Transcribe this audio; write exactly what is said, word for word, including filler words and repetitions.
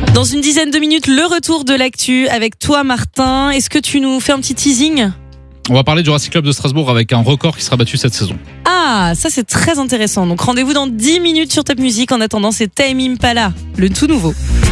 Dans une dizaine de minutes, le retour de l'actu avec toi, Martin. Est-ce que tu nous fais un petit teasing ? On va parler du Racing Club de Strasbourg avec un record qui sera battu cette saison. Ah, ça c'est très intéressant. Donc rendez-vous dans dix minutes sur Top Music. En attendant, c'est Tame Impala, le tout nouveau.